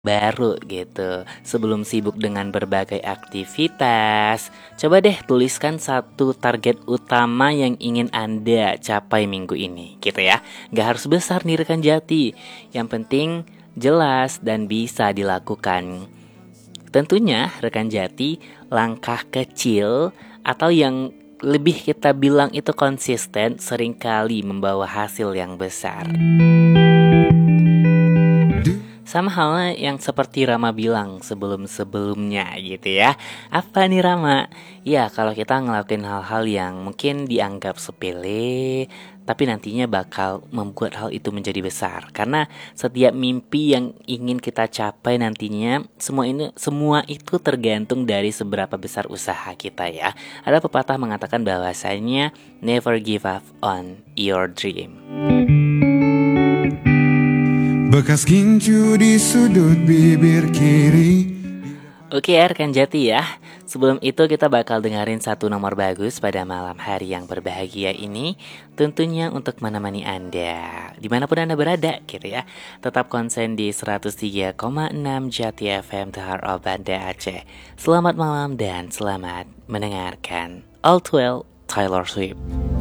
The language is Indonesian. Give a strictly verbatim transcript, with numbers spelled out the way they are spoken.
baru gitu. Sebelum sibuk dengan berbagai aktivitas, coba deh tuliskan satu target utama yang ingin Anda capai minggu ini gitu ya. Gak harus besar nih rekan Jati, yang penting jelas dan bisa dilakukan. Tentunya rekan Jati, langkah kecil atau yang lebih kita bilang itu konsisten seringkali membawa hasil yang besar. Sama halnya yang seperti Rama bilang sebelum-sebelumnya gitu ya. Apa nih Rama? Ya kalau kita ngelakuin hal-hal yang mungkin dianggap sepele, tapi nantinya bakal membuat hal itu menjadi besar. Karena setiap mimpi yang ingin kita capai nantinya, semua ini semua itu tergantung dari seberapa besar usaha kita ya. Ada pepatah mengatakan bahwasanya never give up on your dream. Bekas gincu di sudut bibir kiri. Oke ya rekan Jati ya. Sebelum itu kita bakal dengerin satu nomor bagus pada malam hari yang berbahagia ini. Tentunya untuk menemani Anda dimanapun Anda berada gitu ya. Tetap konsen di seratus tiga koma enam Jati F M The Heart of Banda Aceh. Selamat malam dan selamat mendengarkan All Too Well Taylor Swift.